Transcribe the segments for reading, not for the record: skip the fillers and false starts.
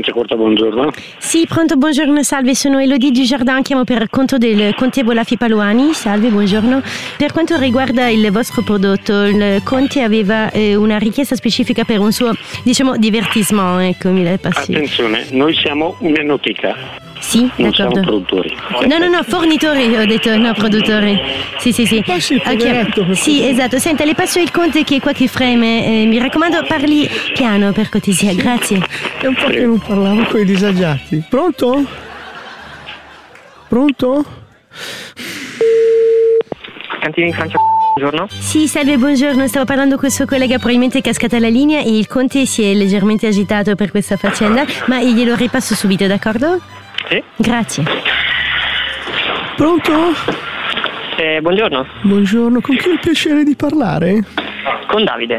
Franciacorta, buongiorno. Sì, pronto, buongiorno, salve, sono Elodie Dujardin, chiamo per conto del Conte Bolafi Paluani, salve, buongiorno. Per quanto riguarda il vostro prodotto, il Conte aveva una richiesta specifica per un suo, diciamo, divertissement, ecco, mi dai passi. Attenzione, noi siamo un'enoteca. Sì, non d'accordo. siamo produttori. No, fornitori, ho detto, no, produttori. Sì. Sì, Sì, esatto. Senta, le passo il Conte che è qua che freme. Mi raccomando, parli piano per cortesia, grazie. È un po' che non parlavo con i disagiati. Pronto? Cantini Francia, buongiorno. Sì, salve, buongiorno. Stavo parlando con il suo collega, probabilmente è cascata la linea e il Conte si è leggermente agitato per questa faccenda, ma glielo ripasso subito, d'accordo? Sì. Grazie. Pronto? Buongiorno. Buongiorno, con chi ho il piacere di parlare? Con Davide.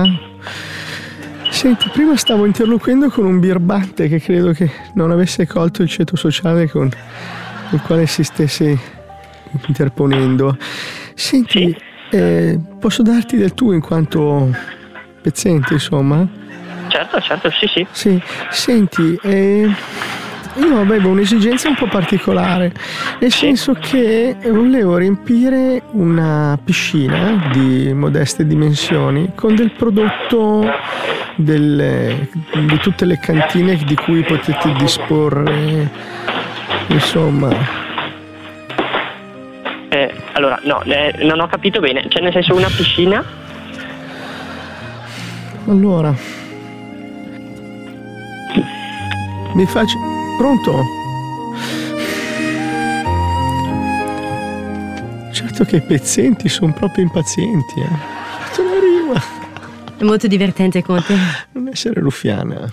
Senti, prima stavo interloquendo con un birbante che credo che non avesse colto il ceto sociale con il quale si stesse interponendo. Senti, posso darti del tu in quanto pezzente, insomma? Certo, sì. Sì, senti, io avevo un'esigenza un po' particolare, nel senso che volevo riempire una piscina di modeste dimensioni con del prodotto di tutte le cantine di cui potete disporre, insomma. Allora, no, non ho capito bene, cioè nel senso una piscina? Allora, mi faccio... Pronto? Certo che i pezzenti sono proprio impazienti, Non arriva. È molto divertente, Conte. Non essere ruffiana.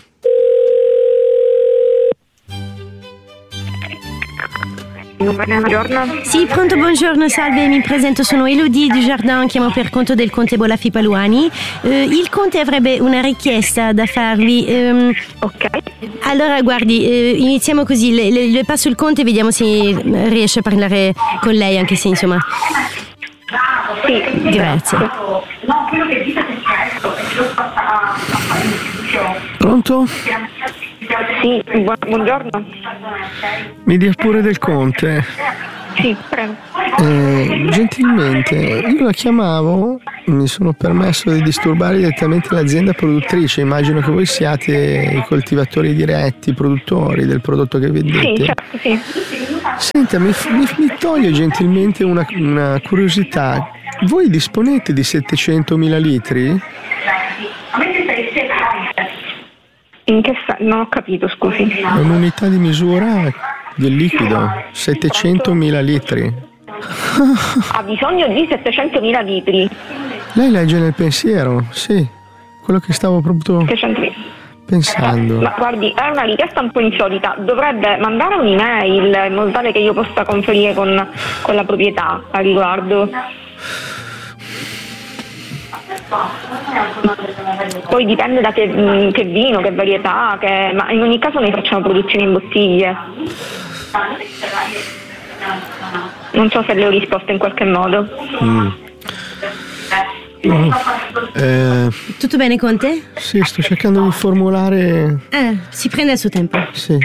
Buongiorno. Sì, pronto, buongiorno, salve, mi presento, sono Elodie Dujardin, chiamo per conto del Conte Bolafi Paluani. Il Conte avrebbe una richiesta da farvi. Ok. Allora, guardi, iniziamo così, le passo il Conte e vediamo se riesce a parlare con lei, anche se insomma... Sì. Grazie. Pronto? Sì, buongiorno. Mi dia pure del Conte. Sì, prego. Gentilmente, io la chiamavo, mi sono permesso di disturbare direttamente l'azienda produttrice. Immagino che voi siate i coltivatori diretti, i produttori del prodotto che vendete. Sì, certo, sì. Senta, mi toglie gentilmente una curiosità. Voi disponete di 700.000 litri? In che senso? Non ho capito, scusi. È un'unità di misura del liquido, 700.000 litri. Ha bisogno di 700.000 litri. Lei legge nel pensiero, sì, quello che stavo proprio pensando. Ma guardi, è una richiesta un po' insolita. Dovrebbe mandare un'email in modo tale che io possa conferire con la proprietà a riguardo. Poi dipende da che vino, che varietà, ma in ogni caso noi facciamo produzione in bottiglie. Non so se le ho risposto in qualche modo. Tutto bene, Conte? Sì, sto cercando di formulare... Si prende il suo tempo. Sì.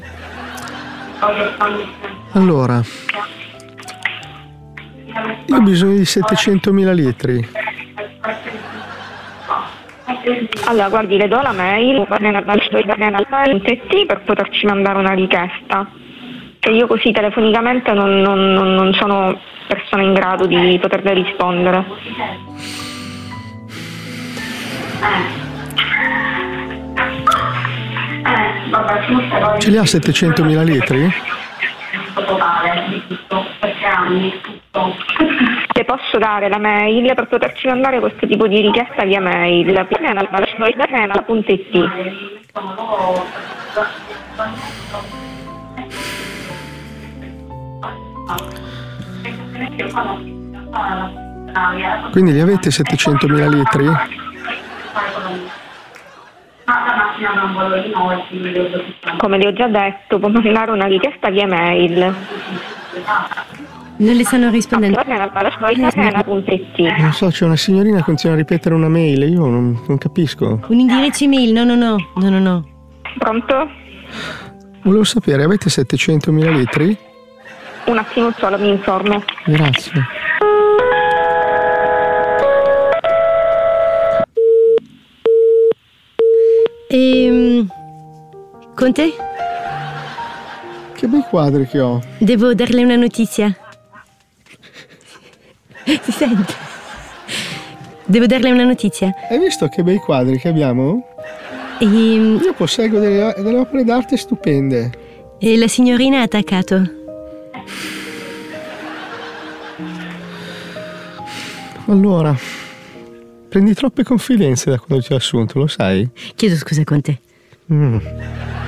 Allora, io ho bisogno di 700.000 litri. Allora, guardi, le do la mail per poterci mandare una richiesta. E io così telefonicamente non sono persona in grado di poterle rispondere. Ce li ha 700.000 litri? Le posso dare la mail per poterci mandare questo tipo di richiesta via mail. Pianal.it. Quindi li avete 700.000 litri? Come le ho già detto, può mandare una richiesta via mail. Non le stanno rispondendo. Non so, c'è una signorina che continua a ripetere una mail, io non capisco. Un indirizzo email? No. Pronto? Volevo sapere, avete 700.000 litri? Un attimo solo, mi informo. Grazie. Conte? Che bei quadri che ho. Devo darle una notizia. Si sente? Devo darle una notizia. Hai visto che bei quadri che abbiamo? Io posseggo delle opere d'arte stupende. E la signorina ha attaccato. Allora, prendi troppe confidenze da quando ti ho assunto, lo sai? Chiedo scusa, Conte.